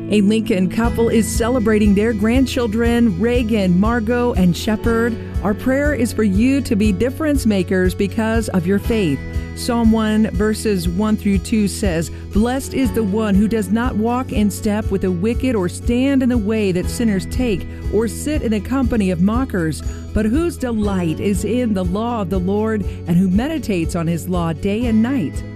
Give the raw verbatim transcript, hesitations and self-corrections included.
A Lincoln couple is celebrating their grandchildren, Reagan, Margot, and Shepard. Our prayer is for you to be difference makers because of your faith. Psalm one verses one through two says, "Blessed is the one who does not walk in step with the wicked or stand in the way that sinners take or sit in the company of mockers, but whose delight is in the law of the Lord and who meditates on his law day and night.